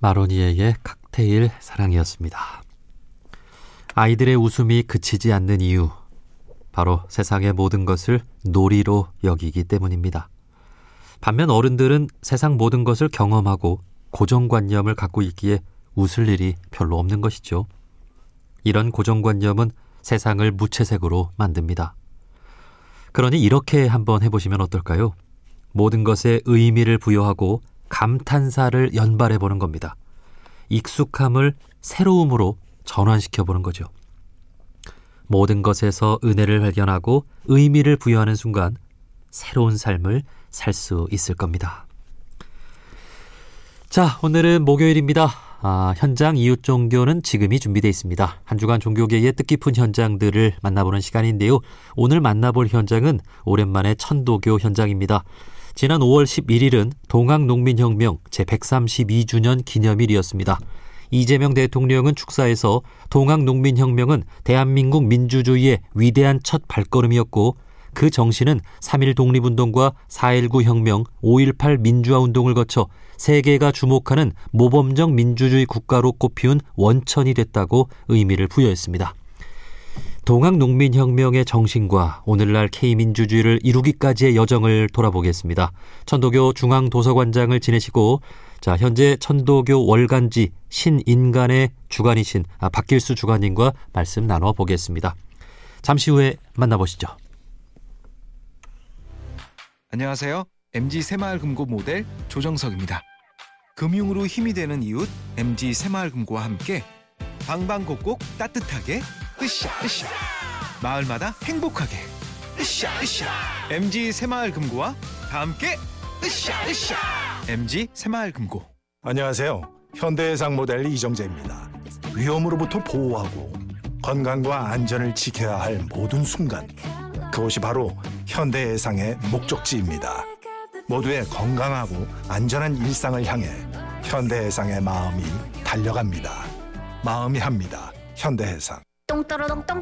마로니에의 칵테일 사랑이었습니다. 아이들의 웃음이 그치지 않는 이유, 바로 세상의 모든 것을 놀이로 여기기 때문입니다. 반면 어른들은 세상 모든 것을 경험하고 고정관념을 갖고 있기에 웃을 일이 별로 없는 것이죠. 이런 고정관념은 세상을 무채색으로 만듭니다. 그러니 이렇게 한번 해보시면 어떨까요? 모든 것에 의미를 부여하고 감탄사를 연발해보는 겁니다. 익숙함을 새로움으로 전환시켜보는 거죠. 모든 것에서 은혜를 발견하고 의미를 부여하는 순간 새로운 삶을 살 수 있을 겁니다. 자, 오늘은 목요일입니다. 현장 이웃 종교는 지금이 준비되어 있습니다. 한 주간 종교계의 뜻깊은 현장들을 만나보는 시간인데요. 오늘 만나볼 현장은 오랜만에 천도교 현장입니다. 지난 5월 11일은 동학농민혁명 제132주년 기념일이었습니다. 이재명 대통령은 축사에서 동학농민혁명은 대한민국 민주주의의 위대한 첫 발걸음이었고 그 정신은 3.1 독립운동과 4.19 혁명, 5.18 민주화운동을 거쳐 세계가 주목하는 모범적 민주주의 국가로 꼽히운 원천이 됐다고 의미를 부여했습니다. 동학농민혁명의 정신과 오늘날 K민주주의를 이루기까지의 여정을 돌아보겠습니다. 천도교 중앙도서관장을 지내시고 현재 천도교 월간지 신인간의 주관이신 박길수 주관님과 말씀 나눠보겠습니다. 잠시 후에 만나보시죠. 안녕하세요. MG 새마을금고 모델 조정석입니다. 금융으로 힘이 되는 이웃 MG 새마을금고와 함께 방방곡곡 따뜻하게 으쌰으쌰 마을마다 행복하게 으쌰으쌰 MG 새마을금고와 다 함께 으쌰으쌰 MG 새마을금고. 안녕하세요. 현대해상 모델 이정재입니다. 위험으로부터 보호하고 건강과 안전을 지켜야 할 모든 순간, 그것이 바로 현대해상의 목적지입니다. 모두의 건강하고 안전한 일상을 향해 현대해상의 마음이 달려갑니다. 마음이 합니다. 현대해상. 똥또로똥똥